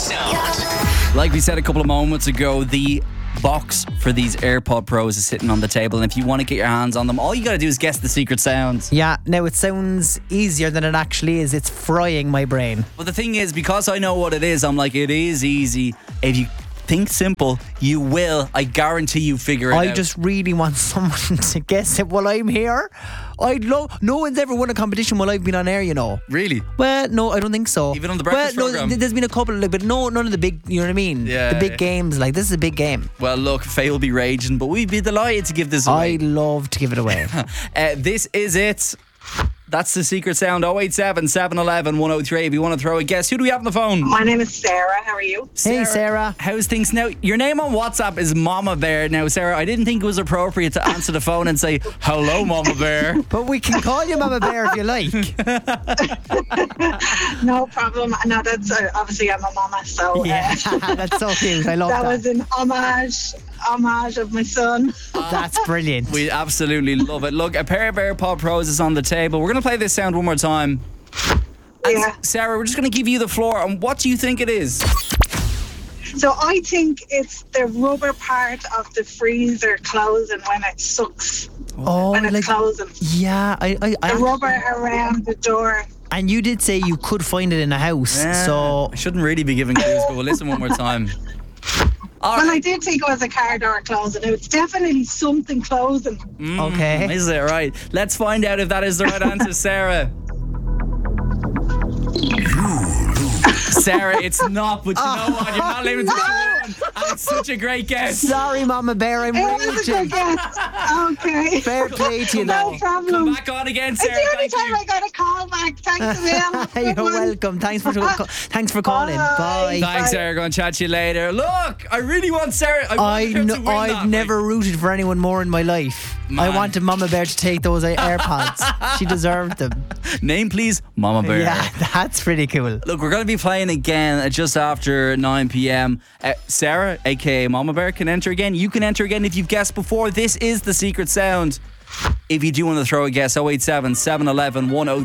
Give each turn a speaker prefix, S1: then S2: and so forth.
S1: Sound.
S2: Like we said a couple of moments ago, the box for these AirPod Pros is sitting on the table, and if you want to get your hands on them, all you got to do is guess the secret sound.
S3: Yeah, now it sounds easier than it actually is. It's frying my brain.
S2: But the thing is, because I know what it is, I'm like, it is easy. If you think simple, you will. I guarantee you figure it out.
S3: I just really want someone to guess it while I'm here. I'd love. No one's ever won a competition while I've been on air, you know.
S2: Really?
S3: Well, no, I don't think so.
S2: Even on the breakfast programme?
S3: There's been a couple, but none of the big. You know what I mean?
S2: Yeah.
S3: The big games, like this is a big game.
S2: Well, look, Faye will be raging, but we'd be delighted to give this away.
S3: I'd love to give it away.
S2: This is it. That's the secret sound. 087 711 103. If you want to throw a guess, who do we have on the phone?
S4: My name is Sarah. How are you?
S3: Hey, Sarah.
S2: How's things now? Your name on WhatsApp is Mama Bear. Now, Sarah, I didn't think it was appropriate to answer the phone and say, hello, Mama Bear.
S3: But we can call you Mama Bear if you like.
S4: No problem. No, that's obviously I'm a mama, so
S3: Yeah, that's so cute. I love
S4: that
S3: that.
S4: was an homage of my son.
S3: That's brilliant.
S2: We absolutely love it. Look, a pair of AirPod Pros is on the table. We're going to play this sound one more time. And
S4: Yeah.
S2: Sarah, we're just going to give you the floor. And what do you think it is?
S4: So I think it's the rubber part of the freezer closing when it sucks,
S3: Oh,
S4: when it's
S3: like
S4: closing.
S3: yeah,
S4: The rubber around the door.
S3: and you did say you could find it in a house, so
S2: I shouldn't really be giving clues, but we'll listen one more time. All
S4: Well, I
S2: right.
S4: did think it was a car door closing. It's definitely something closing.
S3: okay.
S2: Is it right? Let's find out if that is the right answer, Sarah. Sarah, it's not, but you know what? You're not able to go on. And it's such a great guess.
S3: Sorry, Mama Bear, I'm
S4: It was a good
S3: raging.
S4: guess. Okay.
S3: Fair play to you,
S4: No
S3: though.
S4: problem.
S2: Come back on again,
S4: It's
S2: Sarah.
S4: the only
S2: Thank
S4: time
S2: you.
S4: I got a call back. Thanks a million.
S3: You're
S4: Good one.
S3: welcome. Thanks for calling.
S4: Bye.
S3: Bye.
S2: Thanks, Sarah. Going to chat to you later. Look, I really want Sarah. I want her to win
S3: I've
S2: that.
S3: never rooted for anyone more in my life.
S2: Man.
S3: I wanted Mama Bear to take those AirPods. She deserved them.
S2: Name, please, Mama Bear.
S3: Yeah, that's pretty cool.
S2: Look, we're going to be playing again just after 9 p.m. Sarah, aka Mama Bear, can enter again. You can enter again if you've guessed before. This is the secret sound. If you do want to throw a guess, 087 711 103.